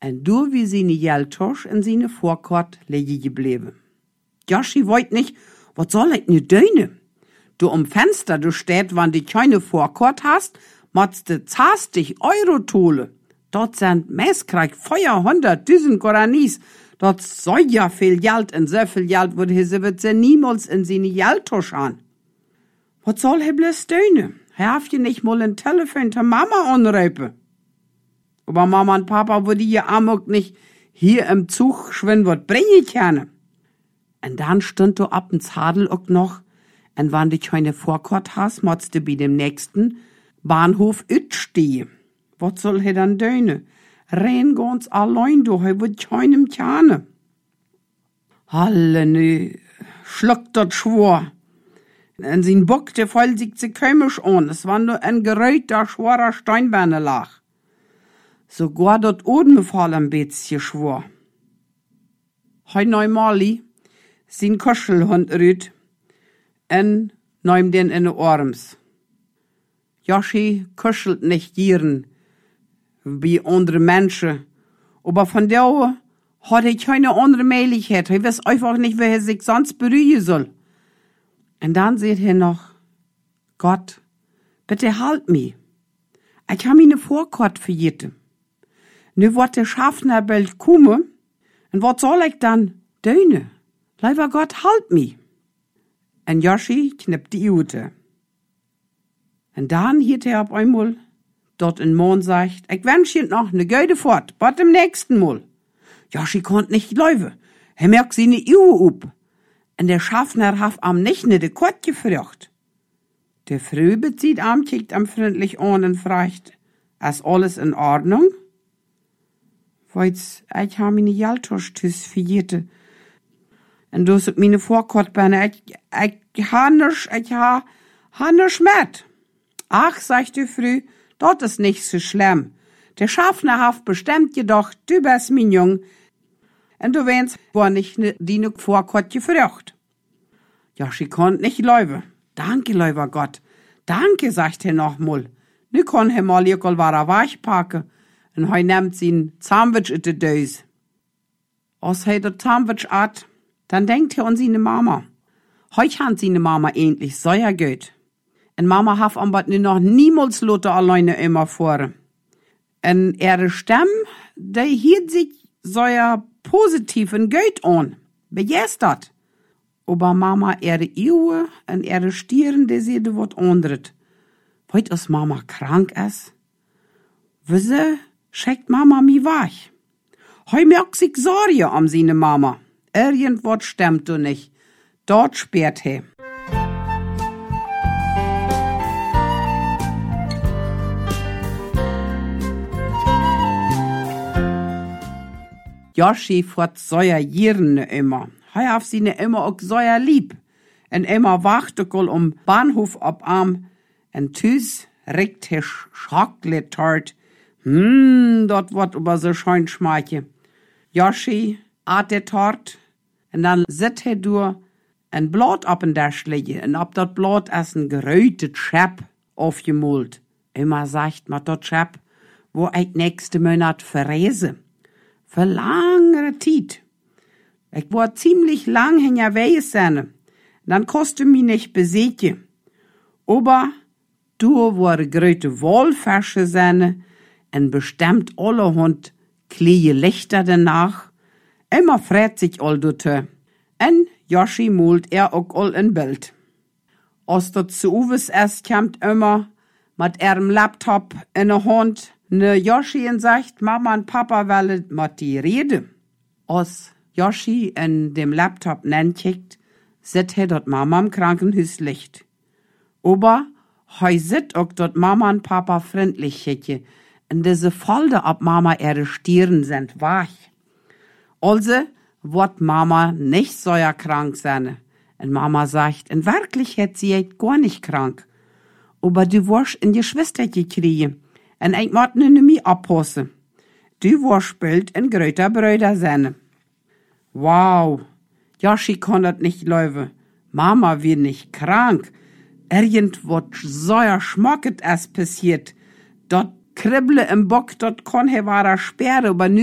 En du wie seine Geldtasche in seine Vorkort liegen geblieben. Joshi wollt nicht, was soll ich ne döne? Du Fenster, du steht, wann du keine Vorkort hast, motst du 20 Euro tole. Dort sind Meskreik Feuer 100.000 Guaranis. Dort soll ja viel Geld, und so viel Geld wird sie niemals in seine Geldtasche an. Was soll he bloß döne? Er darf je nicht mal ein Telefon zur Mama anrufen. Aber Mama und Papa würde ihr Amok nicht hier im Zug schwimmen, was bring ich gerne? Und dann stund du ab ins Hadel auch noch, und wann du keine Vorkort hast, musst du bei dem nächsten Bahnhof stehen. Was soll he dann döne? Rein ganz allein, du, he wird keinem tjane. Halle, schluckt dort schwor. Und sein Bock, der voll sich zu komisch an. Es war nur ein geräuter, schwerer Steinbeine lag. Sogar dort oben fall ein bisschen schwor. Heu neumali, sein Kuschelhund rüht, en neum den in de Arms. Joshi kuschelt nicht gieren, wie andere Menschen, aber von der hat er keine andere Möglichkeit. Er weiß einfach nicht, wer er sich sonst berühren soll. Und dann seht er noch, Gott, bitte halt mich. Ich habe meine Vorkort vergessen. Nu wird der Schaffner bald kommen, und was soll ich dann döne? Lieber Gott, halt mich. Und Joshi knippt die Ute. Und dann hielt er auf einmal dort in Mond sagt, ich wünsch dir noch ne gute Fahrt, bis im nächsten Mal. Joshi konnt nicht laufen. Er merkt seine Uhr up. Und der Schaffner hat am nicht ne de Kort gefragt. Der Früh bezieht am, kickt am freundlich an und fragt, ist alles in Ordnung? Weit's, ich ha meine Geldtasche vergessen. Und du sind meine Vorkortbeine, ich ha nisch mit. Ach, sagt die Früh, dort ist nicht so schlimm. Der Schaffner hat bestimmt jedoch, du bist mein Jung, und du wenn's, war nicht die Vorkort gefragt. Joshi konnt nicht laufen. Danke, lieber Gott. Danke, sagt er nochmal. Nu kann er mal jekol wara weichpacken, und er nimmt sein Sandwich in de Dös. Als er das Sandwich at, dann denkt er an seine Mama. Heut hat seine Mama endlich sehr gut. Und Mama hat aber noch niemals Lotte alleine immer vor. Und ihre Stimme, die hielt sich sehr positiv und gut an. Begeistert. Aber Mama ihre Augen und ihre Stirn, die sehen was anderes. Weil als Mama krank ist? Wieso schickt Mama mich weg? Heu merkt sich Sorge um seine Mama. Irgendwas stimmt du nicht. Dort sperrt he. Joshi fährt säuer Jirne immer. Hei auf sie immer auch säuer lieb. En immer wachte kol Bahnhof Arm. En tüs rickt he Schokoladetart. Dort wird aber so schön schmeiche. Joshi at de Tart. En dann sit he durch ein Blatt ab in der Schläge. Und ab dat Blatt ist ein gerötet Schäpp aufgemalt. Immer sagt man dat Schäpp, wo ich nächste Monat verreise. Für langere Zeit. Ich war ziemlich lang hinterwegs sein. Dann kostet mich nicht besätje. Aber du war gröte Wohlfäsche sein und bestimmt allerhand kleine Lichter danach. Immer freut sich all dotte. Und Joshi malt auch all in Bild. Als dat zu Uwes ist, kommt immer mit ihrem Laptop in der Hand ne Joshi und sagt, Mama und Papa wollen mit die reden. Als Joshi in dem Laptop nennt, sieht er dort Mama im Krankenhaus liegt. Aber er sieht auch dort Mama und Papa freundlich schicke. Und diese Folder ab Mama ihre Stirn sind weich. Also wird Mama nicht so krank sein. Und Mama sagt, in Wirklichkeit sie gar nicht krank. Aber du wirst in die Schwester kriegen. Und ich muss nicht mehr abpassen. Du wirst bald ein größer Bruder sein. Wow, Joshi kann das nicht laufen. Mama wird nicht krank. Irgendwas so schmocket es passiert. Dort kribble im Bock, dort kann er wahrer sperren, aber